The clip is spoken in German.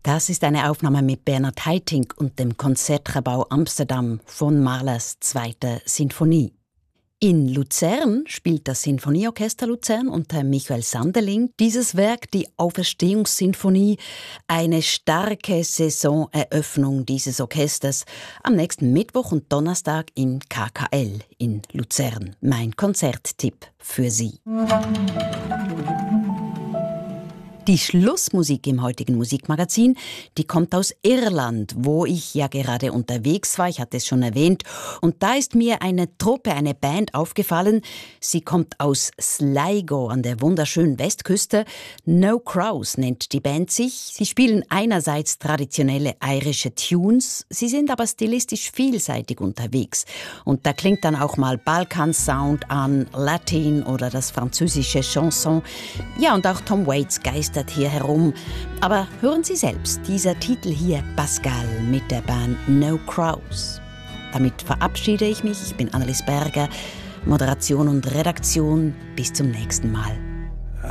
Das ist eine Aufnahme mit Bernhard Haitink und dem Konzertgebouw Amsterdam von Mahlers 2. Sinfonie. In Luzern spielt das Sinfonieorchester Luzern unter Michael Sanderling dieses Werk, die Auferstehungssinfonie, eine starke Saisoneröffnung dieses Orchesters am nächsten Mittwoch und Donnerstag im KKL in Luzern. Mein Konzerttipp für Sie. Die Schlussmusik im heutigen Musikmagazin, die kommt aus Irland, wo ich ja gerade unterwegs war, ich hatte es schon erwähnt. Und da ist mir eine Truppe, eine Band aufgefallen. Sie kommt aus Sligo an der wunderschönen Westküste. No Crows nennt die Band sich. Sie spielen einerseits traditionelle irische Tunes, sie sind aber stilistisch vielseitig unterwegs. Und da klingt dann auch mal Balkan-Sound an, Latin oder das französische Chanson. Ja, und auch Tom Waits geistert hier herum. Aber hören Sie selbst, dieser Titel hier, Pascal, mit der Band No Crows. Damit verabschiede ich mich. Ich bin Annelies Berger. Moderation und Redaktion. Bis zum nächsten Mal.